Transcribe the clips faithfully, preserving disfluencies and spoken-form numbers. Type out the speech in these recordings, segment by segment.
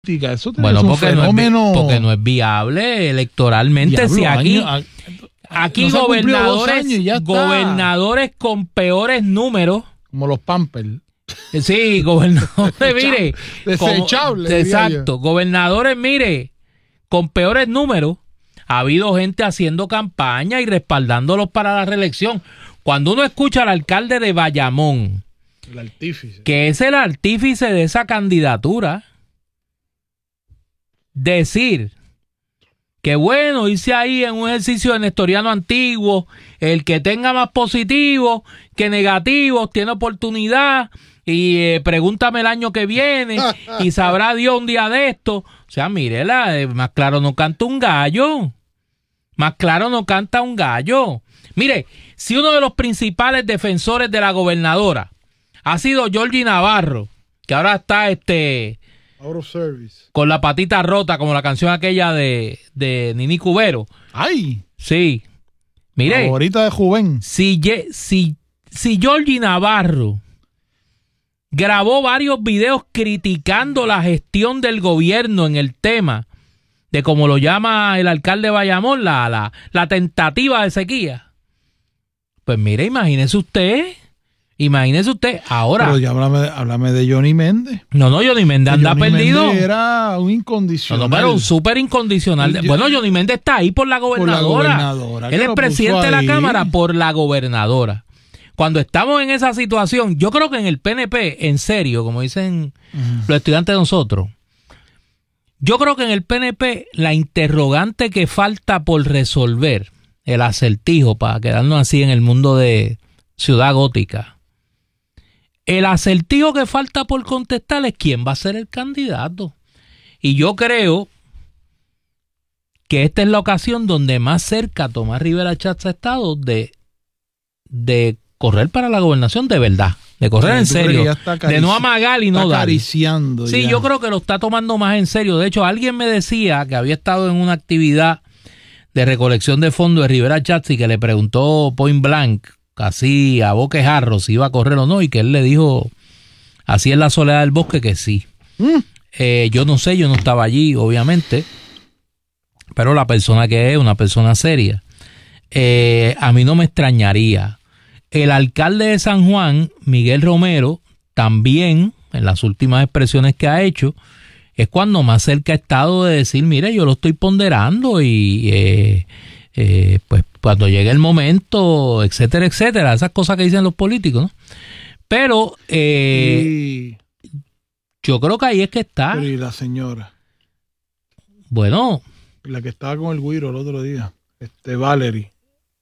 Eso bueno, porque, fenómeno... no es, porque no es viable electoralmente. Diablo, si aquí, año, aquí no gobernadores, gobernadores con peores números. Como los Pampers. Sí, gobernadores, mire. Desechables. Exacto, gobernadores, mire, con peores números. Ha habido gente haciendo campaña y respaldándolos para la reelección. Cuando uno escucha al alcalde de Bayamón, el artífice, que es el artífice de esa candidatura, decir que bueno, hice ahí en un ejercicio de nestoriano antiguo, el que tenga más positivos que negativos tiene oportunidad y eh, pregúntame el año que viene y sabrá Dios un día de esto. O sea, mírela, eh, más claro no canta un gallo. Más claro no canta un gallo. Mire, si uno de los principales defensores de la gobernadora ha sido Georgie Navarro, que ahora está este out of service, con la patita rota, como la canción aquella de, de Nini Cubero. ¡Ay! Sí. Mire. Favorita de Juven. Si, si, si Georgie Navarro grabó varios videos criticando la gestión del gobierno en el tema de como lo llama el alcalde de Bayamón, la, la, la tentativa de sequía. Pues mire, imagínese usted, imagínese usted, ahora... Pero ya háblame, háblame de Johnny Méndez. No, no, Johnny Méndez anda Johnny perdido. Méndez era un incondicional. No, no, pero un súper incondicional. El, bueno, Johnny Méndez está ahí por la gobernadora. Por la gobernadora. Él es presidente de la Cámara por la gobernadora. Cuando estamos en esa situación, yo creo que en el P N P, en serio, como dicen uh-huh. los estudiantes de nosotros, yo creo que en el P N P la interrogante que falta por resolver, el acertijo, para quedarnos así en el mundo de Ciudad Gótica, el acertijo que falta por contestar es quién va a ser el candidato. Y yo creo que esta es la ocasión donde más cerca Tomás Rivera Chatz ha estado de, de correr para la gobernación de verdad. De correr en serio, de no amagar y no dar. Acariciando. Sí, ya. Yo creo que lo está tomando más en serio. De hecho, alguien me decía que había estado en una actividad de recolección de fondos de Rivera Chatz y que le preguntó point blank, así a boquejarro, si iba a correr o no, y que él le dijo, así en la soledad del bosque, que sí. Mm. Eh, yo no sé, yo no estaba allí, obviamente, pero la persona que es una persona seria, eh, a mí no me extrañaría. El alcalde de San Juan, Miguel Romero, también, en las últimas expresiones que ha hecho, es cuando más cerca ha estado de decir, mire, yo lo estoy ponderando y eh, eh, pues cuando llegue el momento, etcétera, etcétera, esas cosas que dicen los políticos, ¿no? Pero eh, y... yo creo que ahí es que está. Pero ¿y la señora? Bueno. La que estaba con el güiro el otro día, este Valerie.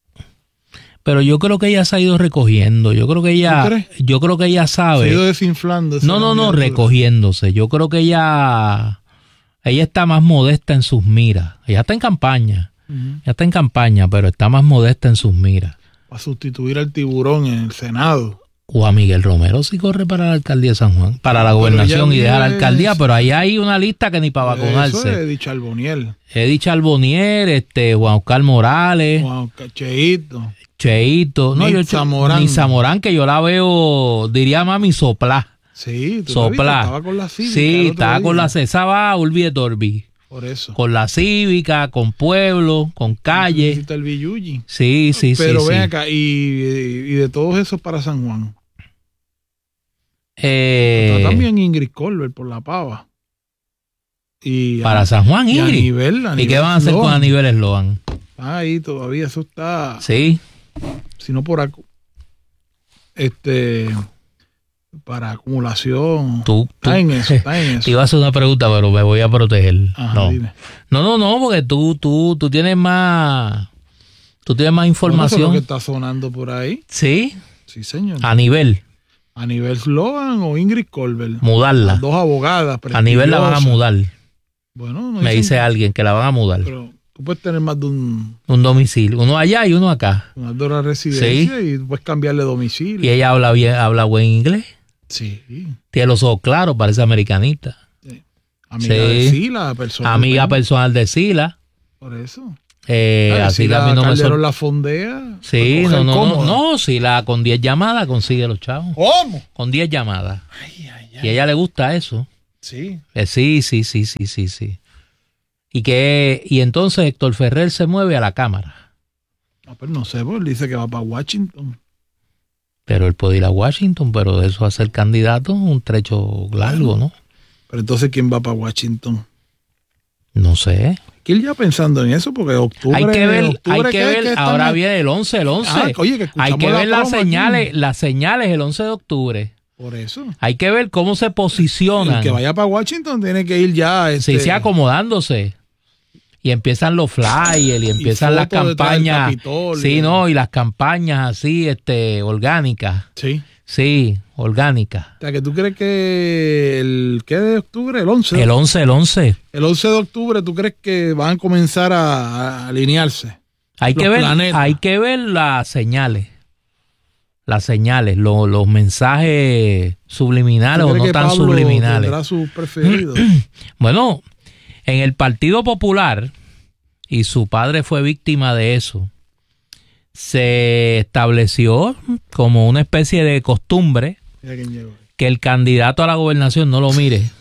Pero yo creo que ella se ha ido recogiendo. Yo creo que ella, yo creo que ella sabe. Se ha ido desinflando. No, no, no, recogiéndose. Yo creo que ella, ella está más modesta en sus miras. Ella está en campaña. Uh-huh. Ella está en campaña, pero está más modesta en sus miras. Va a sustituir al tiburón en el Senado. O a Miguel Romero si corre para la alcaldía de San Juan, para la gobernación y deja la alcaldía, pero ahí hay una lista que ni para vacunarse. Eso es Edith Charbonnier. Edith Charbonnier, este, Juan Oscar Morales. Juan Oscar, Cheito. Cheito. No, ni yo, Zamorán. Ni Zamorán, que yo la veo, diría mami, soplá. Sí, tú soplá. Estaba con la cívica. Sí, estaba con la esa va a Urbi de Torbi. Por eso. Con la cívica, con pueblo, con calle. Necesita el Villuyi. Sí, sí, pero sí. Pero ven sí. acá, y, y de todos esos para San Juan. Eh, Está también Ingrid Colbert por la pava. Y para a, San Juan, Ingrid. Y, a nivel, a ¿Y nivel qué van a hacer Sloan. con Aníbal Eslogan? Ahí todavía eso está. Sí. Si no por ac- este para acumulación. Tú, tú está en eso, está en eso. Te iba a hacer una pregunta, pero me voy a proteger. Ajá, no. Dime. no, no, no, porque tú, tú, tú tienes más, tú tienes más información. Bueno, eso es lo que está sonando por ahí. Sí. Sí, señor. A nivel. A nivel Sloan o Ingrid Colbert. Mudarla. Las dos abogadas. A nivel la van a mudar. Bueno, no me dice que... alguien que la van a mudar. Pero tú puedes tener más de un... Un domicilio. Uno allá y uno acá. Una de una residencia sí. Y puedes cambiarle domicilio. ¿Y ella habla bien, habla buen inglés? Sí. Tiene los ojos claros, parece americanita. Sí. Amiga sí. de Sila. Personal Amiga personal de Sila. Por eso. Eh, Ay, así si la a mí no me sor... la fondea. Sí, no, no, no, no, si la con diez llamadas consigue los chavos. ¿Cómo? Con diez llamadas. Ay, ay, ay. Y a ella le gusta eso. Sí. Eh, sí, sí, sí, sí, sí, sí. Y que y entonces Héctor Ferrer se mueve a la Cámara. No, pero no sé, pues él dice que va para Washington. Pero él puede ir a Washington, pero de eso a ser candidato un trecho largo, ¿no? Pero entonces, ¿quién va para Washington? No sé. Hay que ir ya pensando en eso, porque octubre... Hay que ver, octubre, hay que ¿qué- ver, qué están ahora ahí? viene el once, el once. Ah, oye, que Hay escuchamos que la ver las promo aquí. señales, las señales el once de octubre. Por eso. Hay que ver cómo se posicionan. El que vaya para Washington tiene que ir ya... Este, Sí, sí, acomodándose. Y empiezan los flyers y empiezan las fotos detrás del campañas. Capitolio. Sí, no, y las campañas así, este, orgánicas. Sí. Sí, orgánicas. O sea, que tú crees que el... ¿Qué de octubre? El once. El once, el once. El once de octubre, ¿tú crees que van a comenzar a, a alinearse? Hay Los que ver, planetas. hay que ver las señales. Las señales, lo- los mensajes subliminales ¿Tú o crees no que tan Pablo subliminales. tendrá sus preferidos? Bueno, en el Partido Popular, y su padre fue víctima de eso, se estableció como una especie de costumbre Mira quién llegó. que el candidato a la gobernación, no lo mire,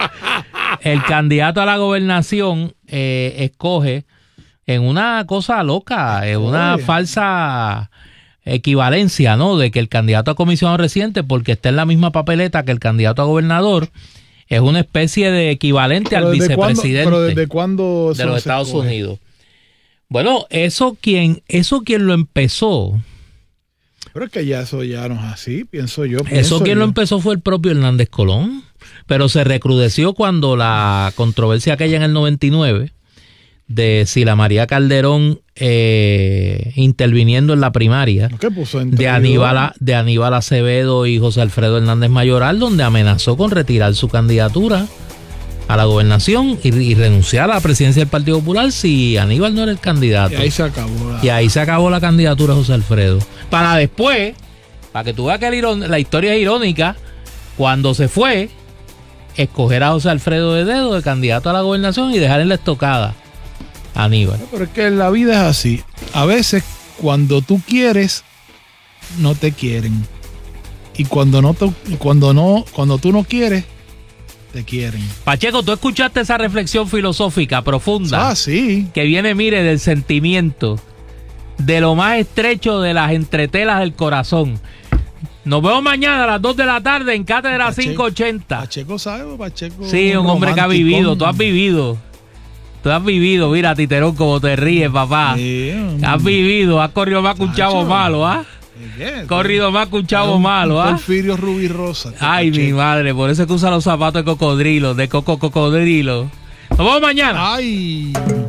el candidato a la gobernación eh, escoge en una cosa loca, en una Oye. falsa equivalencia, ¿no? De que el candidato a comisionado residente, porque está en la misma papeleta que el candidato a gobernador, es una especie de equivalente ¿Pero al desde cuándo- vicepresidente ¿Pero desde cuándo de eso los se Estados escoge? Unidos. Bueno, eso quien, eso quien lo empezó, Pero es que ya eso ya no es así, pienso yo. eso pienso quien yo. lo empezó fue el propio Hernández Colón, pero se recrudeció cuando la controversia aquella en el noventa y nueve de Sila María Calderón eh, interviniendo en la primaria ¿Qué puso en de Twitter? Aníbal, de Aníbal Acevedo y José Alfredo Hernández Mayoral, donde amenazó con retirar su candidatura a la gobernación y, y renunciar a la presidencia del Partido Popular si Aníbal no era el candidato. Y ahí se acabó. La... Y ahí se acabó la candidatura de José Alfredo. Para después, para que tú veas que la, irón- la historia es irónica, cuando se fue, escoger a José Alfredo de Dedo de candidato a la gobernación y dejar en la estocada a Aníbal. Pero es que la vida es así. A veces, cuando tú quieres, no te quieren. Y cuando no, te- cuando no, cuando tú no quieres, te quieren. Pacheco, tú escuchaste esa reflexión filosófica profunda Ah, sí. que viene, mire, del sentimiento, de lo más estrecho de las entretelas del corazón. Nos vemos mañana a las dos de la tarde en Cátedra Pacheco- quinientos ochenta. Pacheco sabe, Pacheco. Sí, un hombre que ha romanticón. vivido, tú has vivido. Tú has vivido, mira, Titerón, como te ríes, papá. Sí, un- Has vivido, has corrido más que un chavo Chacho. malo, ¿ah? ¿Qué? Corrido más que un chavo Un- malo, un ¿ah? Porfirio Rubí Rosa. este Ay, mi Pacheco. madre, por eso es que usa los zapatos de cocodrilo, de coco cocodrilo. Nos vemos mañana. Ay.